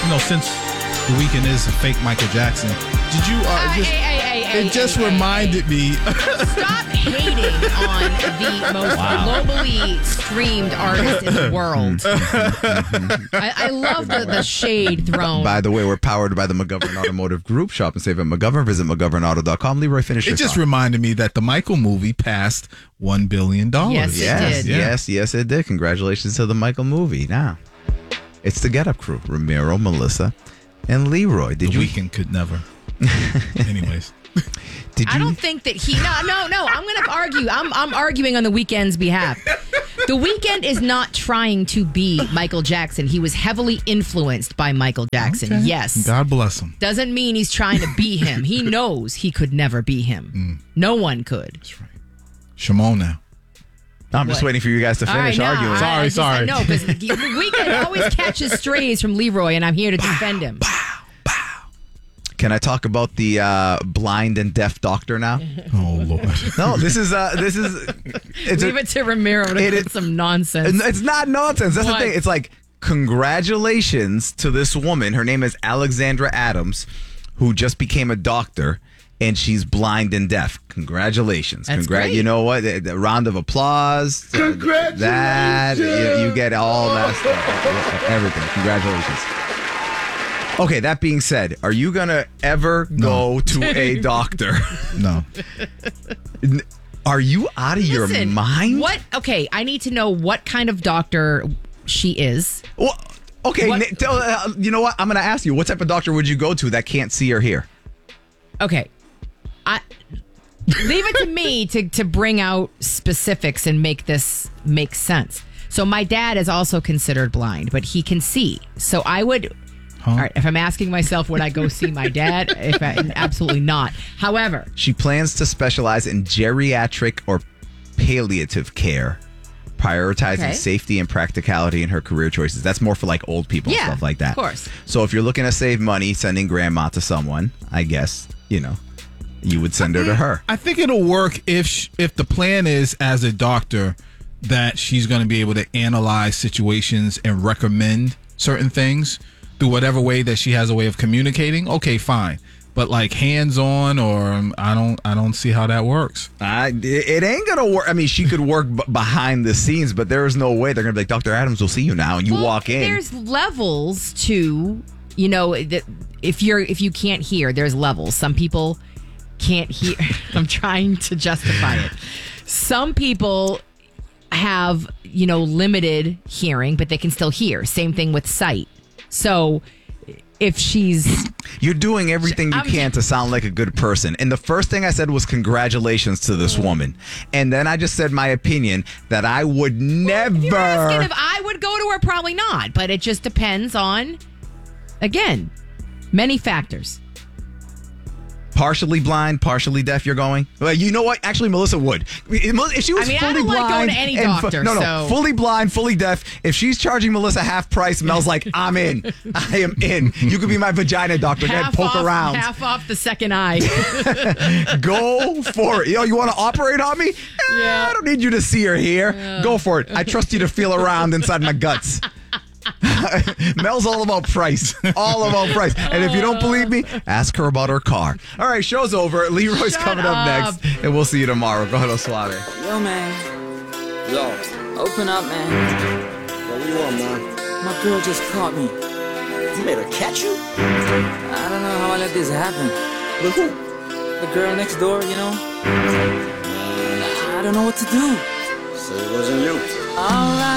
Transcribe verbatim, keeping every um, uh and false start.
you know, since The Weeknd is a fake Michael Jackson, did you? Uh, Uh, just, hey, hey, hey, hey, it just hey, hey, reminded me. Stop hating on the most globally streamed artist in the world. I, I love the, the shade thrown. By the way, we're powered by the McGovern Automotive Group. Shop and save at McGovern. Visit McGovern Auto dot com. Leroy, finish your It just thought. reminded me that the Michael movie passed one billion dollars. Yes, it Yes, did. Yeah. yes, yes, it did. Congratulations to the Michael movie. Now, it's the Get Up crew: Ramiro, Melissa, and Leroy. Did The you? Weeknd could never. Anyways. Did you? I don't think that he. No, no, no. I'm going to argue. I'm, I'm arguing on the Weeknd's behalf. The Weeknd is not trying to be Michael Jackson. He was heavily influenced by Michael Jackson. Okay. Yes. God bless him. Doesn't mean he's trying to be him. He knows he could never be him. No one could. That's right. Shimon now. I'm just What? waiting for you guys to All right, finish no, arguing. I- Sorry, I just- sorry. No, because the Weeknd always catches strays from Leroy, and I'm here to defend him. Can I talk about the uh, blind and deaf doctor now? Oh Lord. No, this is uh, this is it's Leave a, it to Ramiro to it put is- some nonsense. it's not nonsense. That's What? the thing. It's like congratulations to this woman. Her name is Alexandra Adams, who just became a doctor. And she's blind and deaf. Congratulations. That's great. You know what? A, a round of applause. Congratulations. That, you, you get all that stuff. Everything. Congratulations. Okay, that being said, are you going to ever go to a doctor? No. Are you out of your Listen, mind? What? Okay, I need to know what kind of doctor she is. Well, okay, What- Nick, tell, uh, you know what? I'm going to ask you, what type of doctor would you go to that can't see or hear? Okay, I leave it to me to to bring out specifics and make this make sense. So my dad is also considered blind, but he can see. So I would. Huh? All right, if I'm asking myself, would I go see my dad? If I, absolutely not. However, She plans to specialize in geriatric or palliative care, prioritizing Okay. safety and practicality in her career choices. That's more for like old people and Yeah, stuff like that. of course. So if you're looking to save money, sending grandma to someone, I guess, you know, you would send her to her. I think it'll work if sh- if the plan is as a doctor that she's going to be able to analyze situations and recommend certain things through whatever way that she has a way of communicating. Okay, fine. But like hands-on, or um, I don't, I don't see how that works. I, it ain't gonna work. I mean, she could work b- behind the scenes, but there is no way they're gonna be like, Doctor Adams will see you now, and you well, walk in. there's levels to, you know, that if you're if you can't hear, there's levels. Some people can't hear. I'm trying to justify it. Some people have, you know, limited hearing, but they can still hear. Same thing with sight. So if she's You're doing everything you I'm- can to sound like a good person. And the first thing I said was congratulations to this woman. And then I just said my opinion that I would never. If you're asking if I would go to her, probably not. But it just depends on, again, many factors. Partially blind, partially deaf, you're going? Well, you know what? Actually, Melissa would. If she was I mean, I fully don't like blind. going to any and fu- doctor, no, no. so- Fully blind, fully deaf. If she's charging Melissa half price, Mel's like, I'm in. I am in. You could be my vagina doctor. Go ahead, Half poke off, around. half off the second eye. Go for it. Yo, you want to operate on me? Eh, Yeah. I don't need you to see or hear. Go for it. I trust you to feel around inside my guts. Mel's all about price. All about price. And if you don't believe me, ask her about her car. All right, show's over. Leroy's Shut coming up, up. next. And we'll see you tomorrow. Go ahead, Suave. Yo, man. Yo, Open up, man. what do you want, man? My girl just caught me. You made her catch you? I don't know how I let this happen. With who? The girl next door, you know? I don't know what to do. So it wasn't you. Alright.